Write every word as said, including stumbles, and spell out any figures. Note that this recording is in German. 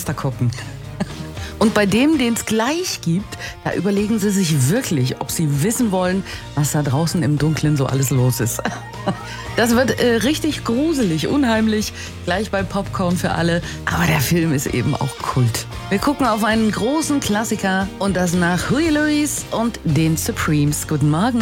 Fenster gucken. Und bei dem, den es gleich gibt, da überlegen sie sich wirklich, ob sie wissen wollen, was da draußen im Dunkeln so alles los ist. Das wird äh, richtig gruselig, unheimlich, gleich bei Popcorn für alle. Aber der Film ist eben auch Kult. Wir gucken auf einen großen Klassiker und das nach Huey Lewis und den Supremes. Guten Morgen.